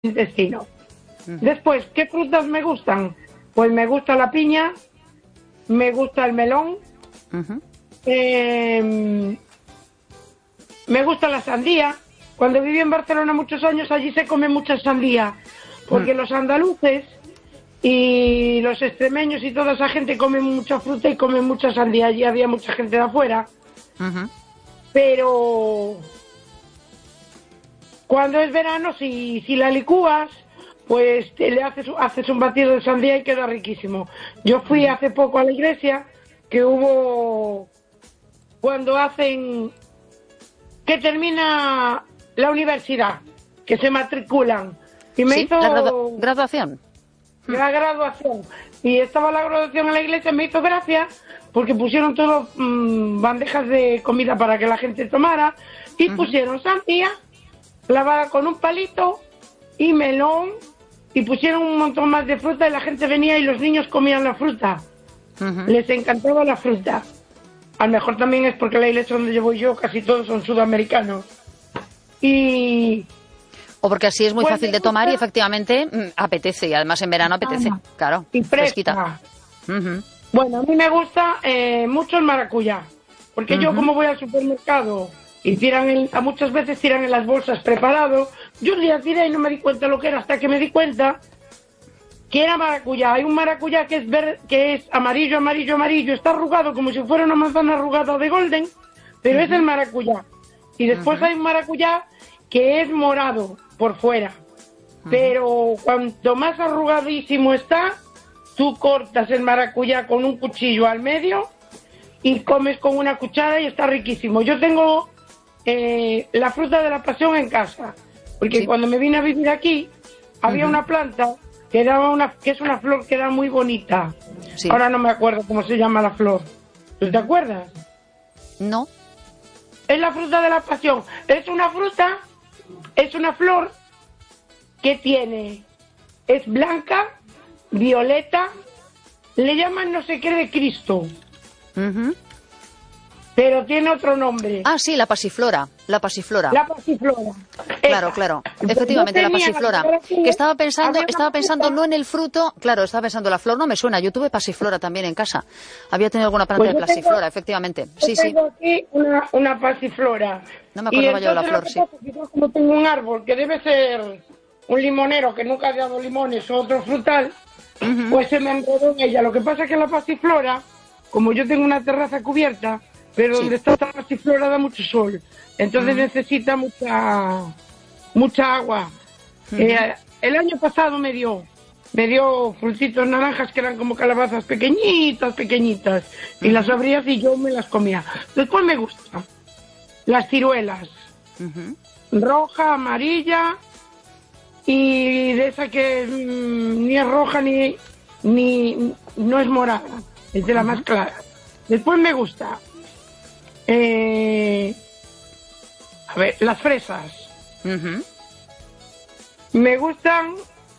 intestino. Después, ¿qué frutas me gustan? Pues me gusta la piña, me gusta el melón, me gusta la sandía. Cuando viví en Barcelona muchos años, allí se come mucha sandía, porque los andaluces y los extremeños y toda esa gente comen mucha fruta y comen mucha sandía. Allí había mucha gente de afuera. Pero cuando es verano, si la licúas, pues le haces un batido de sandía y queda riquísimo. Yo fui hace poco a la iglesia, que hubo cuando hacen que termina la universidad, que se matriculan, y me hizo la graduación. La graduación, y estaba la graduación en la iglesia. Me hizo gracia porque pusieron todo bandejas de comida para que la gente tomara, y pusieron sandía lavada con un palito y melón, y pusieron un montón más de fruta, y la gente venía y los niños comían la fruta. Les encantaba la fruta. A lo mejor también es porque la iglesia donde llevo yo casi todos son sudamericanos. O porque así es muy fácil de tomar y efectivamente apetece, y además en verano apetece, claro. Y fresca. Bueno, a mí me gusta mucho el maracuyá, porque yo como voy al supermercado y muchas veces tiran en las bolsas preparado, yo un día tiré y no me di cuenta lo que era, hasta que me di cuenta que era maracuyá. Hay un maracuyá que es amarillo, está arrugado como si fuera una manzana arrugada de golden, pero es el maracuyá. Y después hay un maracuyá que es morado por fuera, pero cuanto más arrugadísimo está, tú cortas el maracuyá con un cuchillo al medio y comes con una cuchara y está riquísimo. Yo tengo la fruta de la pasión en casa, porque cuando me vine a vivir aquí había una planta que es una flor que era muy bonita. Ahora no me acuerdo cómo se llama la flor. ¿Tú te acuerdas? No. Es la fruta de la pasión. Es una flor que es blanca, violeta, le llaman no sé qué de Cristo, pero tiene otro nombre. Ah, sí, la pasiflora. La pasiflora. Claro, efectivamente, la pasiflora. Que estaba pensando no en el fruto, claro, estaba pensando la flor, no me suena. Yo tuve pasiflora también en casa. Había tenido alguna planta de pasiflora, efectivamente. Sí, tengo aquí una pasiflora. No me acordaba yo de la flor, sí. Yo como tengo un árbol que debe ser un limonero que nunca ha dado limones o otro frutal, pues se me enredó en ella. Lo que pasa es que la pasiflora, como yo tengo una terraza cubierta, pero donde está esta pasiflora da mucho sol, entonces necesita mucha agua. El año pasado me dio frutitos naranjas que eran como calabazas pequeñitas, y las abrías y yo me las comía. Después me gustan las ciruelas, roja, amarilla, y de esa que ni es roja ni no es morada, es de la más clara. Después me gusta las fresas. Me gustan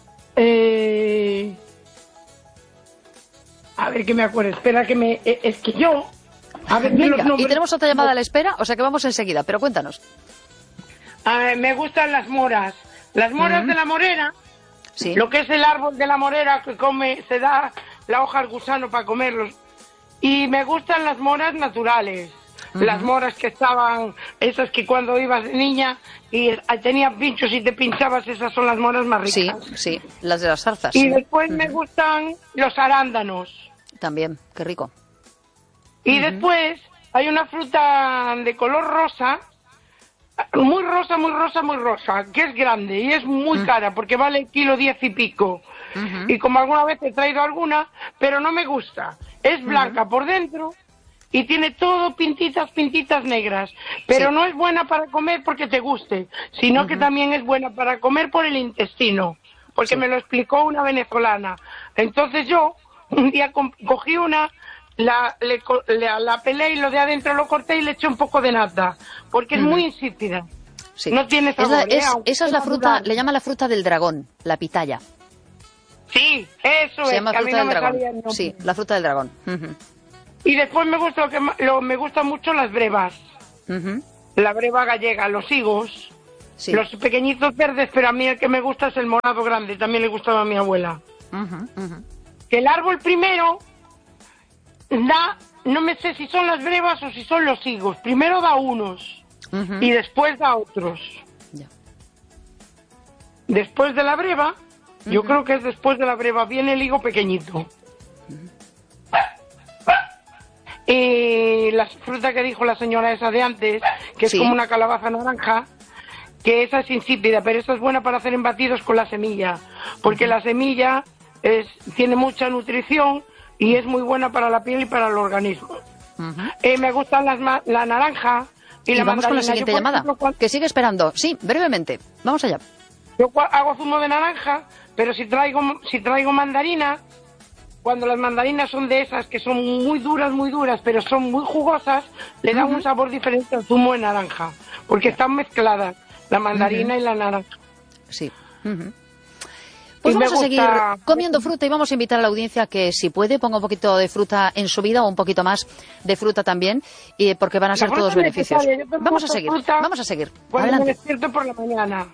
a ver que me acuerdo, espera que es que yo venga, y tenemos otra llamada a la espera, o sea que vamos enseguida, pero cuéntanos. Me gustan las moras de la morera, lo que es el árbol de la morera que se da la hoja al gusano para comerlos, y me gustan las moras naturales. Las moras que estaban, esas que cuando ibas de niña y tenían pinchos y te pinchabas, esas son las moras más ricas. Sí, las de las zarzas. Y después me gustan los arándanos. También, qué rico. Y después hay una fruta de color rosa, muy rosa, que es grande y es muy cara porque vale el kilo 10 y pico. Y como alguna vez he traído alguna, pero no me gusta. Es blanca por dentro y tiene todo pintitas negras, pero no es buena para comer porque te guste, sino que también es buena para comer por el intestino, porque me lo explicó una venezolana. Entonces yo un día cogí una, la pelé y lo de adentro lo corté y le eché un poco de nata, porque es muy insípida. No tiene sabor. Esa es la fruta, le llaman la fruta del dragón, la pitaya. Sí, eso se es. llama fruta del dragón. Sí, la fruta del dragón. Y después me gustan mucho las brevas. La breva gallega, los higos. Sí. Los pequeñitos verdes, pero a mí el que me gusta es el morado grande, también le gustaba a mi abuela. Que el árbol primero da, no me sé si son las brevas o si son los higos, primero da unos y después da otros. Ya. Después de la breva, yo creo que es después de la breva, viene el higo pequeñito. La fruta que dijo la señora esa de antes, que es como una calabaza naranja, que esa es insípida, pero esa es buena para hacer embatidos con la semilla, porque la semilla tiene mucha nutrición y es muy buena para la piel y para el organismo. Me gustan la naranja y la vamos mandarina. con la siguiente llamada, que sigue esperando. Sí, brevemente, vamos allá. Yo hago zumo de naranja, pero si traigo mandarina, cuando las mandarinas son de esas que son muy duras, pero son muy jugosas, le dan un sabor diferente al zumo de naranja, porque están mezcladas la mandarina y la naranja. Sí. Pues vamos a seguir comiendo fruta y vamos a invitar a la audiencia que, si puede, ponga un poquito de fruta en su vida o un poquito más de fruta también, porque van a ser todos beneficios. Vamos a seguir. Cuando Adelante. me despierto por la mañana.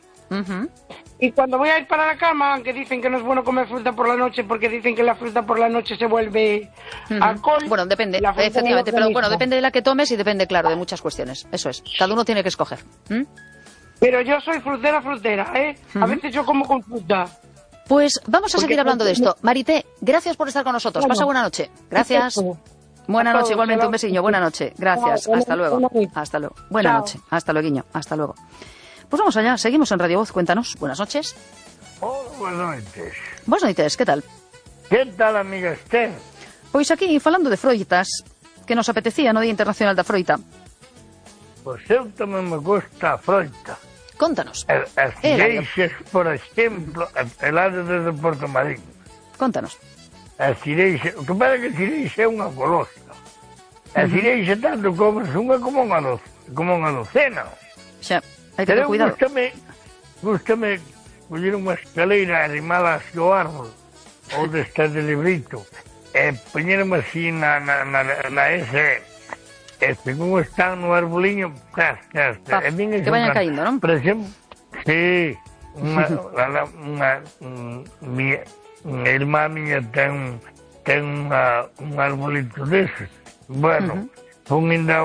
Y cuando voy a ir para la cama, aunque dicen que no es bueno comer fruta por la noche, porque dicen que la fruta por la noche se vuelve alcohol. Bueno, depende, efectivamente, pero bueno, depende de la que tomes y depende, claro, de muchas cuestiones. Eso es, cada uno tiene que escoger. Pero yo soy frutera, A veces yo como con fruta. Pues vamos a seguir hablando de esto. Marité, gracias por estar con nosotros. Pasa buena noche. Gracias. Buena noche, igualmente un besiño. Buena noche. Gracias. Hasta luego. Hasta luego. Buena noche. Hasta luego, guiño. Hasta luego. Pues vamos allá. Seguimos en Radio Voz. Cuéntanos. Buenas noches. Hola, buenas noches. Buenas noches. ¿Qué tal? ¿Qué tal, amiga Esther? Pois aquí, falando de froitas, que nos apetecía no Día Internacional da Froita. Pois eu tamén me gusta a froita. Contanos. As cireixas, por exemplo, el lado desde Porto Marín. Contanos. As cireixas, o que pasa é que a cireixa é unha golosa. A cireixa tanto comes unha como unha docena. Xa, hai que ter cuidado. Gústame coller unha escaleira e arrimala así ao árbol, ou destas de librito, e poñerme así na ese... según están no arboliño, que vayan caindo, non? Por exemplo, sí, mi irmá miña ten un arbolito deses. Bueno, fun ainda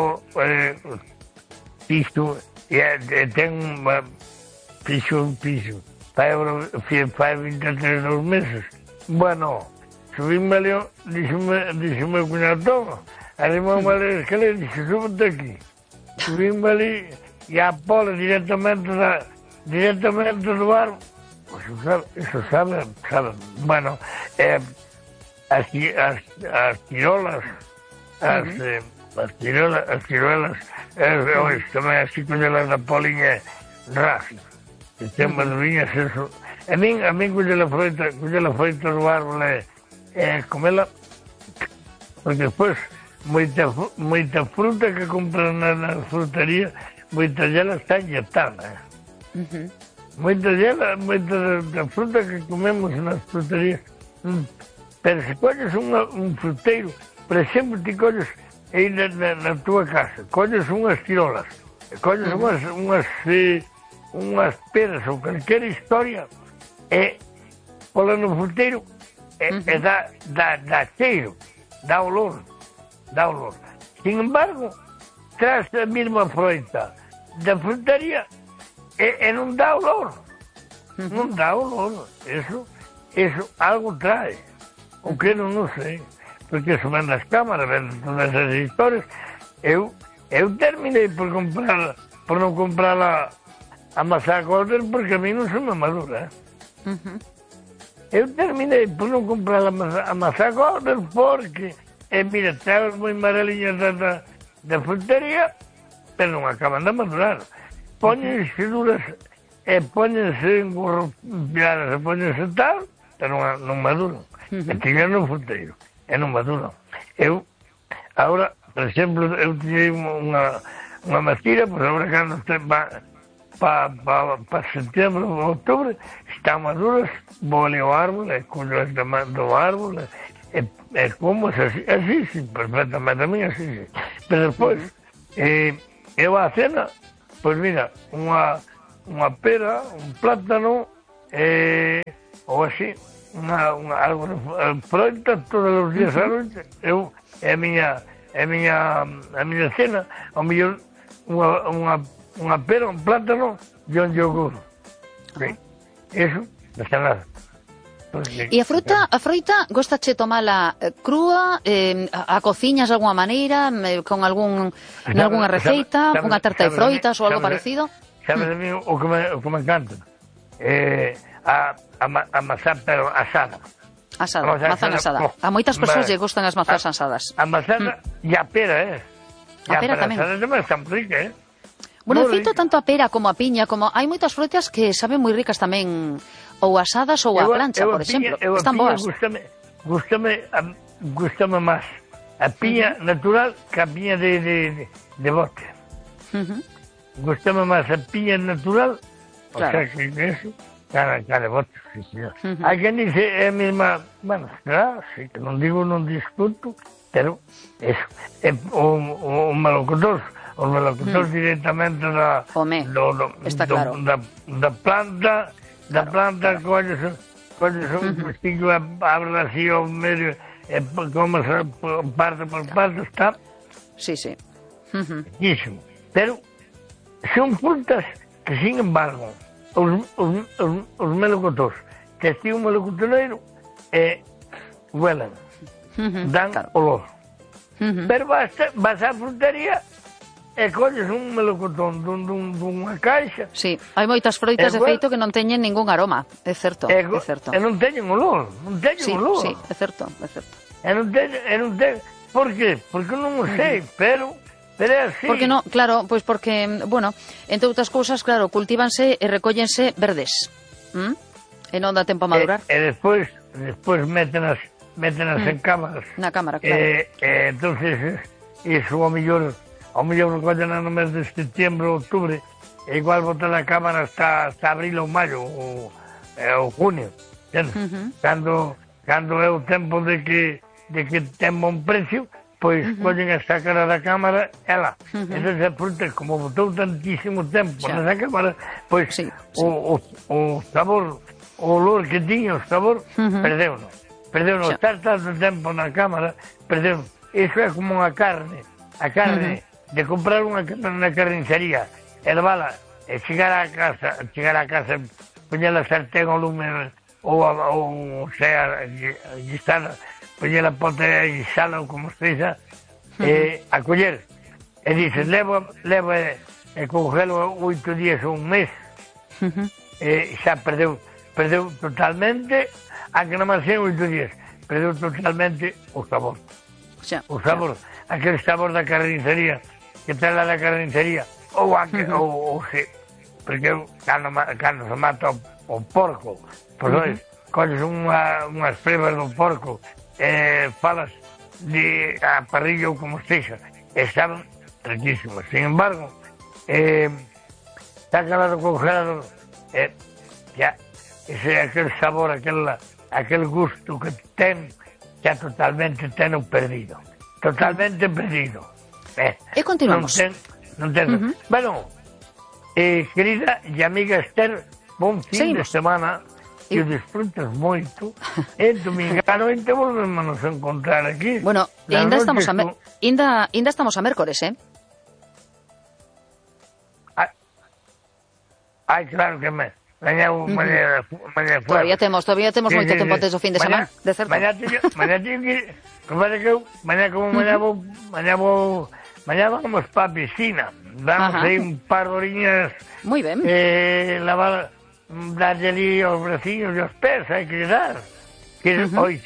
piso e ten un piso. Fai 23 meses. Bueno, subíme ali, díxeme o cuñado, arrimamos a escalera e dixo, súbete aquí. Subimos ali e a pola directamente do árbol. Pois eso sabe. Bueno, as tirolas, as tirolas, tamén así collelas da poliña ras, que ten madurinhas, eso. A min colle la froita do árbol e comela, porque despois moita fruta que compran na frutería, moita dela está inyectada. Moita da fruta que comemos nas fruterías. Pero se colles un fruteiro, por exemplo, ti colles aí na tua casa, colles unhas tirolas, colles unhas peras ou calquera historia, e pola no fruteiro, e dá cheiro, dá olor. Sin embargo, tras a mesma froita da frutaría e non dá olor. Non dá olor. Eso algo trae. O que non sei. Porque eso ven nas cámaras, ven todas esas historias. Eu terminei por non comprar a maçã golden porque a mí non se me madura. Eu terminei por non comprar a maçã golden porque... mira, traes moi amarelinhas da frutería, pero non acaban de madurar. Póñense duras e póñense engorropiadas e póñense tal, pero non maduran. E tiñan no fruteiro, e non maduran. Agora, por exemplo, eu tiñei unha mastira, pois agora cando para setembro ou outubro, están maduras, vou ali ao árbol, e collo as do árbol, e como así, sí, perfectamente, a mí así, sí. Pero despois, eu a cena, pois mira, unha pera, un plátano, ou así, algo de froita todos os días a noite. É a miña cena, ao mellor unha pera, un plátano e un yogur. Eso, non está nada. E a froita gostache tomala crúa, a cociñas de alguna maneira, con algunha receita, unha tarta de froitas ou algo parecido? Sabes a mí o que me encanta? A mazá, pero asada. Mazán asada. A moitas persoas lle gustan as mazás asadas. A mazá e a pera, A pera tamén. A pera tamén está rica, Bueno, de feito, tanto a pera como a piña, como hai moitas froitas que saben moi ricas tamén, ou asadas ou a plancha, por exemplo. Están boas. Gústame máis a piña natural que a piña de bote. Gústame máis a piña natural, o sea, que eso, que de bote, sí, señor. Hai quen dice, é a mesma, bueno, claro, sí, que non digo, non discuto, pero eso, é o melocotón. Os melocotós directamente da planta, colles un pestillo, abres así ao medio, e comes parte por parte, está. Sí. Riquísimo. Pero son frutas que, sin embargo, os melocotós, que estive un melocotoneiro, huelen, dan olor. Pero vas á frutería e colles un melocotón dunha caixa. Sí, hai moitas froitas de feito que non teñen ningún aroma, é certo. E non teñen olor, olor. Sí, é certo. E non teñen, por qué? Porque non o sei, pero é así. Porque non, claro, pois porque, bueno, entre outras cousas, claro, cultívanse e recóllense verdes. E non dá tempo a madurar. E despois métenas en cámaras. Na cámara, claro. Entonces, iso ao mellor recollen no mes de setembro, outubro, e igual botar na cámara hasta abril ou maio ou junio, cando é o tempo de que ten bon precio, pois collen esta cara da cámara e lá. Entón a fruta, como botou tantísimo tempo nesa cámara, pois o sabor, o olor que tiña, o sabor, perdeu-no. Estar tanto tempo na cámara, perdeu-no. Iso é como unha carne, a carne de comprar unha carne na carnicería, hervala, e chegar á casa, poñer a sartén ao lume, ou sea, guisada, poñer a pote a guisala, ou como se dixa, a coller, e dices, levo e congelo 8 días ou un mes, e xa perdeu totalmente, aunque non máis 8 días, perdeu totalmente o sabor. O sabor, aquel sabor da carnicería, que trae da carnicería, ou sí, porque cando se mata o porco, pois colles unhas prebas do porco, falas de a parrilla ou como sexa, estaban riquísimas. Sin embargo, está calado congelado, xa, aquel sabor, aquel gusto que ten, xa totalmente teno perdido. Totalmente perdido. E continuamos. Non ten. Bueno, querida e amiga Esther, bon fin de semana, que o disfrutes moito, e domingo a noite volvemos a encontrar aquí. Bueno, ainda estamos a mércores, Ai, claro que mañá Todavía temos moito tempo antes do fin de semana, de certo. Mañá teño que mañá vamos para a piscina. Vamos aí un par de horiñas. Moi ben. Lavar, darlle ali aos braciños e aos pés, hai que dar. Oite,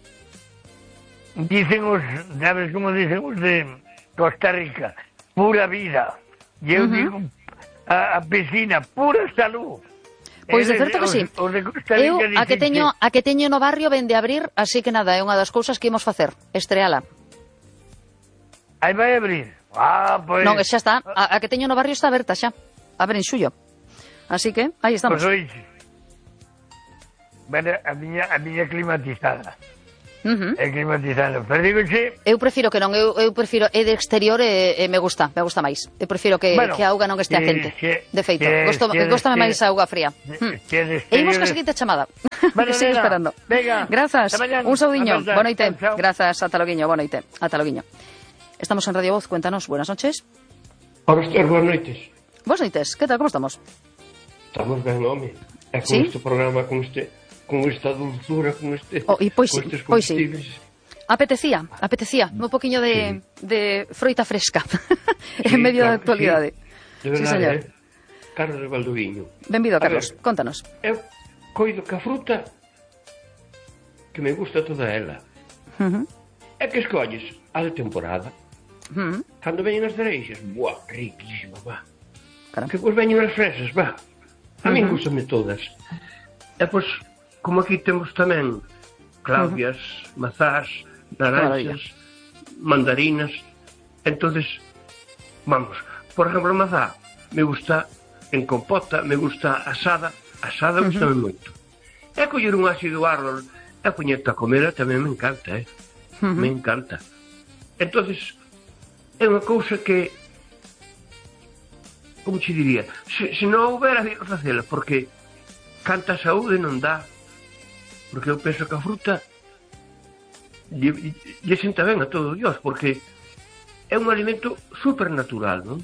sabes como dicen os de Costa Rica, pura vida. E eu digo, a piscina, pura salud. Pois de certo que sí. Eu, a que teño no barrio vende a abrir, así que nada, é unha das cousas que imos facer, estreala. Aí vai abrir. Pois... Non, xa está, a que teño no barrio está aberta xa, abre en xullo. Así que, aí estamos. Pois oixe, a miña climatizada. e climatizando. Pero digo, eu prefiro que non, eu prefiro de exterior e me gusta máis. Eu prefiro que a auga non este a quente. De feito, gostame máis a auga fría. E imos ca seguinte chamada. Que sigo esperando. Grazas, un saudiño, boa noite. Grazas, ata loguiño, boa noite. Ata loguiño. Estamos en Radio Voz, cuéntanos, buenas noches. Hola, Esther, buenas noites. Buenas noites, que tal, como estamos? Estamos ben, home. E con este programa, con esta dulzura, con estes comestibles. Apetecía un poquinho de froita fresca en medio da actualidade. De verdade, Carlos de Valdoviño. Benvido, Carlos, contanos. Eu coido que a fruta que me gusta toda ela é que escolles a de temporada. Cando veñen as cereixas, buah, riquísima, va. Que pois veñen as fresas, va. A mí gustame todas. E pois, como aquí temos tamén clavias, mazás, naranxas, mandarinas, entonces, vamos, por exemplo, a mazá me gusta en compota, me gusta asada gustame moito. E coller un ácido árbol e poñeta a comer tamén me encanta, me encanta. Entonces, é unha cousa que, como che diría, se non houbera que facela, porque canta saúde non dá, porque eu penso que a fruta lle senta ben a todo Dios, porque é un alimento supernatural, non?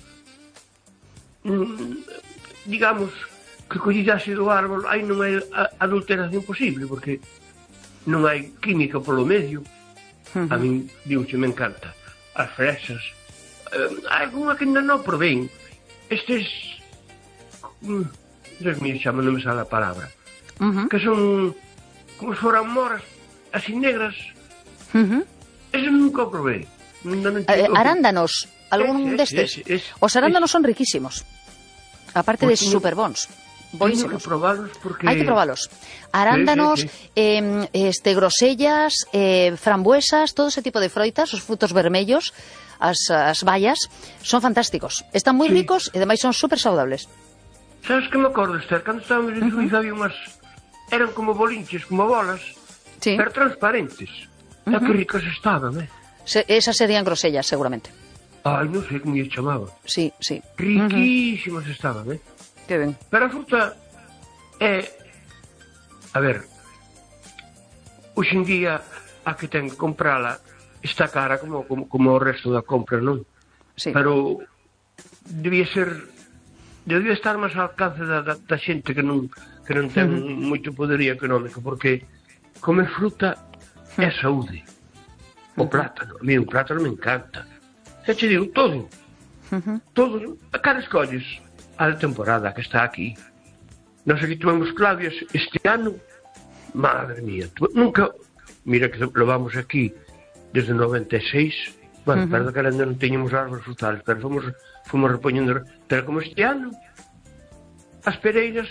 Digamos que collidase do árbol aí non hai adulteración posible, porque non hai química polo medio. A min, digo, me encanta as fresas. Hai alguna que ainda non provén. Estes, Dios mío, xa non me sale a palabra, que son como se foran moras, así negras. Eso nunca o probé. Arándanos, algún destes. Os arándanos son riquísimos, aparte de superbons. Teño que probalos porque... Hai que probalos. Arándanos, grosellas, frambuesas, todo ese tipo de froitas, os frutos vermellos, as bayas, son fantásticos. Están moi ricos e demais son super saudables. Sabes que me acordo, Esther? Cando estábamos en Suiza había unhas... Eran como bolinches, como bolas, pero transparentes. E que ricas estaban, Esas serían grosellas, seguramente. Ai, non sei como lle chamaba. Sí. Riquísimas estaban, Que ben. Pero a fruta é... A ver, hoxe en día a que ten que comprala está cara como o resto da compra, non? Sí. Pero debía estar máis ao alcance da xente que non ten moito poderío económico, porque comer fruta é saúde. O plátano, a mí o plátano me encanta. Xa che digo, todo. A cara escolles a temporada que está aquí. Nós aquí tomamos clavias este ano, madre mía, nunca, mira que lo vamos aquí desde 96, bueno, perdón que ainda non teñamos árboles frutales, pero fomos repoñendo, pero como este ano as pereiras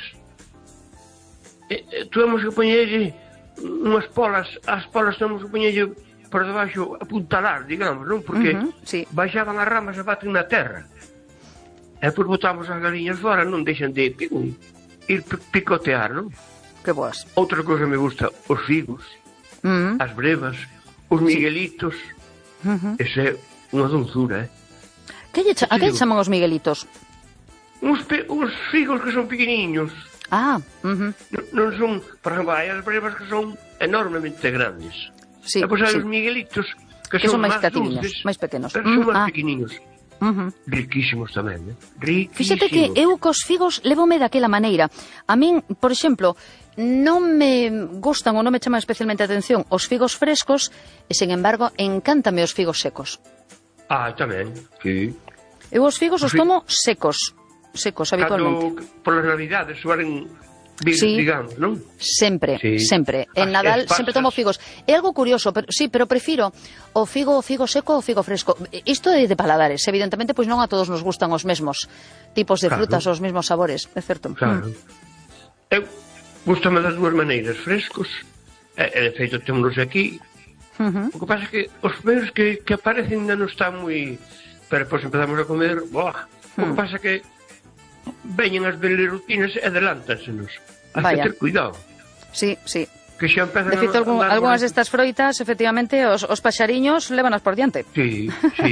tuvemos que poñerlle unhas polas, as polas tuvemos que poñerlle por debaixo apuntalar, digamos, non? Porque baixaban as ramas e baten na terra. E depois botamos as galiñas fora, non deixan de ir picotear, non? Que boas. Outra cousa me gusta, os figos, as brevas, os miguelitos. Esa é unha dulzura, A que chaman os miguelitos? Uns figos que son pequeniños. Non son, por exemplo, hai as brevas que son enormemente grandes. E depois hai os miguelitos que son máis dulces, máis pequenos. Pero son máis pequeniños. Riquísimos tamén, riquísimos. Fíxate que eu cos figos levome daquela maneira. A min, por exemplo, non me gustan ou non me chaman especialmente a atención os figos frescos e, sen embargo, encántame os figos secos. Tamén, sí. Eu os figos os tomo secos habitualmente. Cando polas navidades suelen vir, digamos, non? Sempre. En Nadal sempre tomo figos. É algo curioso, pero prefiro o figo seco ou o figo fresco. Isto é de paladares, evidentemente, pois non a todos nos gustan os mesmos tipos de frutas, os mesmos sabores, é certo. Claro. Eu gustame das dúas maneiras, frescos, e de feito témonos aquí. O que pasa é que os primeiros que aparecen ainda non están moi... Pero depois empezamos a comer, o que pasa é que veñen as belerutinas e adelántansenos. Hai que ter cuidado. Sí. que xa empezan de feito, algunhas destas froitas, efectivamente, os paxariños lévanas por diante. Sí.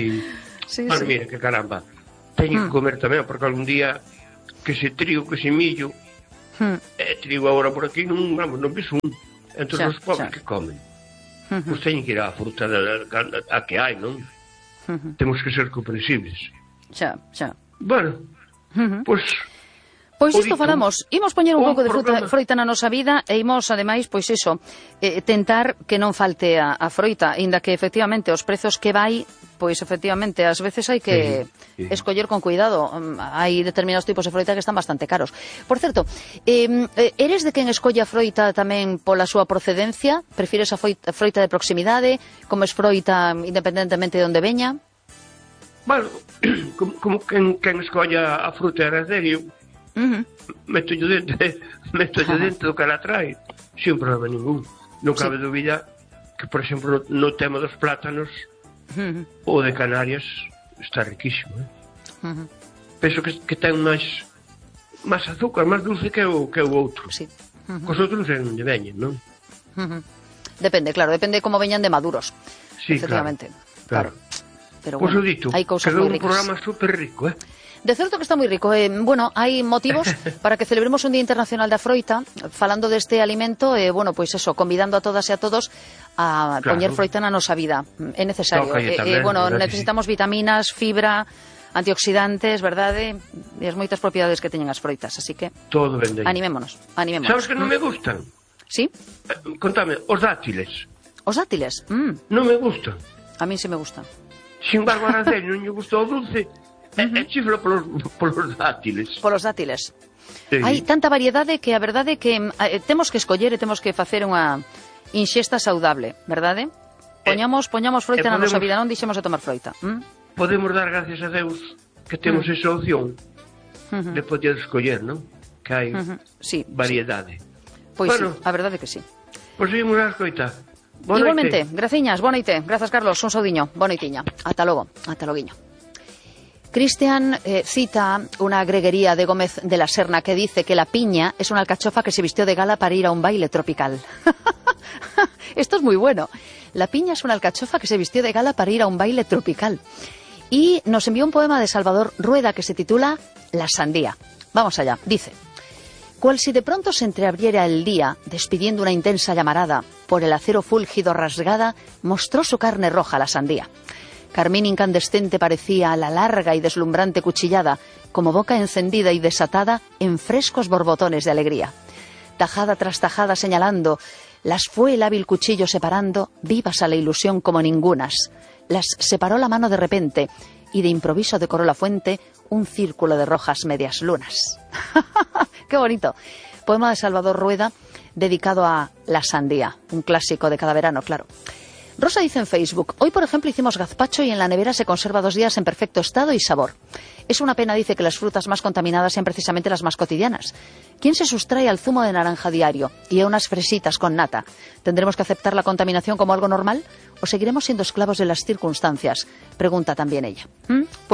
Sí, bueno, sí. mira, que caramba. Teño que comer tamén, porque algún día que se trigo, que se millo, trigo agora por aquí, non ves un. Entre os pobres que comen. Pois teñen que ir á fruta a que hai, non? Temos que ser comprensibles. Xa. Bueno, pois... Pois isto falamos, imos poñer un pouco de froita na nosa vida e imos, ademais, pois iso, tentar que non falte a froita, inda que efectivamente os prezos que vai, pois efectivamente, ás veces hai que escoller con cuidado. Hai determinados tipos de froita que están bastante caros. Por certo, eres de quen escolle a froita tamén pola súa procedencia? Prefires a froita de proximidade? Comes froita independentemente de onde veña? Bueno, como quen escolla a fruta heredario, meto dentro do que ela trae sin problema ningún. Non cabe dúbida que, por exemplo, no tema dos plátanos o de Canarias está riquísimo, penso que ten máis azúcar, máis dulce que o outro. Sí. Cos outros non lle veñen, non? Depende como veñan de maduros. Sí, efectivamente. Claro. Pero pois bueno, o dito, hai cousas moi ricas. Un programa super rico, De certo que está moi rico. Bueno, hai motivos para que celebremos un Día Internacional da Froita, falando deste alimento, bueno, pois eso, convidando a todas e a todos a poñer froita na nosa vida. É necesario. Bueno, necesitamos vitaminas, fibra, antioxidantes, verdade? E as moitas propiedades que teñen as froitas, así que todo ben. Animémonos. Sabes que non me gustan? Sí? Contame, os dátiles. Os dátiles? Non me gustan. A mí sí me gustan. Sin embargo, a Araceli non lle gustou o dulce. Chiflo polos dátiles. Polos dátiles. Sí. Hai tanta variedade que a verdade é que temos que escoller e temos que facer unha inxesta saudable, verdade? Poñamos froita na nosa vida, non deixemos de tomar froita. Podemos dar gracias a Deus que temos esa opción de poder escoller, non? Que hai variedade. Pois bueno, sí, a verdade é que sí. Pois seguimos a escoita. Igualmente, graciñas, boa noite. Grazas, Carlos, un saudiño, boa noitiña. Ata logo, ata loguiño. Cristian cita una greguería de Gómez de la Serna que dice que la piña es una alcachofa que se vistió de gala para ir a un baile tropical. Esto es muy bueno. La piña es una alcachofa que se vistió de gala para ir a un baile tropical. Y nos envió un poema de Salvador Rueda que se titula La sandía. Vamos allá. Dice: cual si de pronto se entreabriera el día, despidiendo una intensa llamarada, por el acero fúlgido rasgada, mostró su carne roja la sandía. Carmín incandescente parecía la larga y deslumbrante cuchillada, como boca encendida y desatada en frescos borbotones de alegría. Tajada tras tajada señalando, las fue el hábil cuchillo separando, vivas a la ilusión como ningunas. Las separó la mano de repente, y de improviso decoró la fuente un círculo de rojas medias lunas. ¡Qué bonito! Poema de Salvador Rueda, dedicado a la sandía, un clásico de cada verano, claro. Rosa dice en Facebook: hoy, por ejemplo, hicimos gazpacho y en la nevera se conserva 2 días en perfecto estado y sabor. Es una pena, dice, que las frutas más contaminadas sean precisamente las más cotidianas. ¿Quién se sustrae al zumo de naranja diario y a unas fresitas con nata? ¿Tendremos que aceptar la contaminación como algo normal o seguiremos siendo esclavos de las circunstancias? Pregunta también ella.